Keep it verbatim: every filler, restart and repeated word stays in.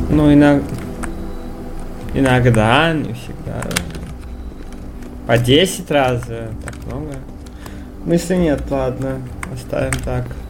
Ну, иногда... Иногда, не всегда. По десять раз, так много. Мысли нет, ладно, оставим так.